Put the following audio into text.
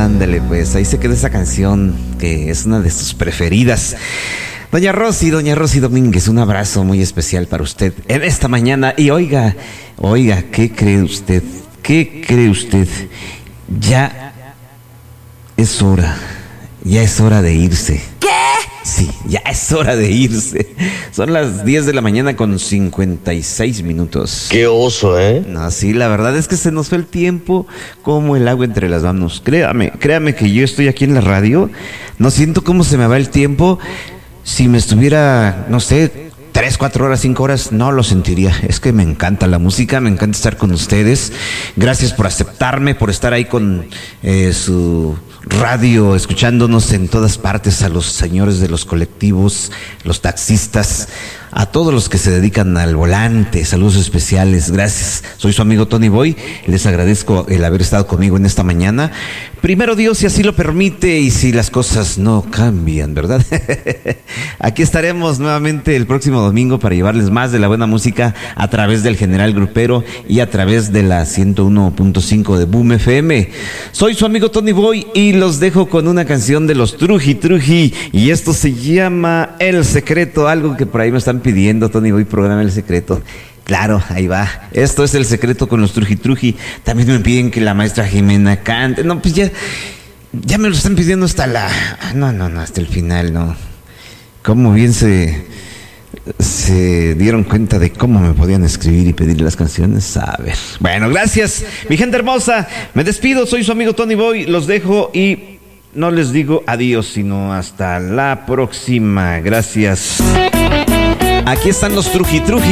Ándale, pues ahí se quedó esa canción que es una de sus preferidas. Doña Rosy Domínguez, un abrazo muy especial para usted en esta mañana. Y oiga, ¿qué cree usted? Ya es hora de irse. ¿Qué? Sí, ya es hora de irse. Son las 10 de la mañana con 56 minutos. Qué oso, ¿eh? No, sí, la verdad es que se nos fue el tiempo como el agua entre las manos. Créame que yo estoy aquí en la radio, no siento cómo se me va el tiempo. Si me estuviera, no sé, 3, 4 horas, 5 horas, no lo sentiría. Es que me encanta la música, me encanta estar con ustedes. Gracias por aceptarme, por estar ahí con su radio, escuchándonos en todas partes, a los señores de los colectivos, los taxistas, a todos los que se dedican al volante, saludos especiales, gracias. Soy su amigo Tony Boy, les agradezco el haber estado conmigo en esta mañana. Primero Dios, si así lo permite y si las cosas no cambian, ¿verdad? Aquí estaremos nuevamente el próximo domingo para llevarles más de la buena música a través del General Grupero y a través de la 101.5 de Boom FM. Soy su amigo Tony Boy y los dejo con una canción de los Truji, y esto se llama El Secreto, algo que por ahí me están pidiendo. Tony Boy, programa El Secreto. Claro, ahí va. Esto es El Secreto con los Truji. También me piden que la maestra Jimena cante. No, pues ya me lo están pidiendo hasta hasta el final, no. Cómo bien se dieron cuenta de cómo me podían escribir y pedir las canciones. A ver. Bueno, gracias, mi gente hermosa. Me despido, soy su amigo Tony Boy. Los dejo y no les digo adiós, sino hasta la próxima. Gracias. Aquí están los Truji.